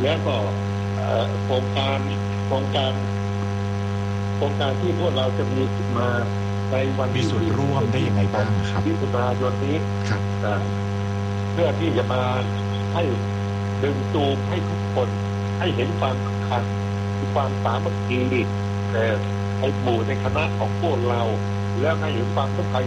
แล้วก็โครงการโครงการโครงการที่พวกเราจะมีมาในวันมีส่วนร่วมได้ยังไงบ้างครับมิถุนายนนี้ครับเพื่อที่จะมาให้ดึงจูงให้ทุกคนให้เห็นความสำคัญความสามัคคีในหมู่ในคณะของพวกเราแล้วให้เห็นความสำคัญ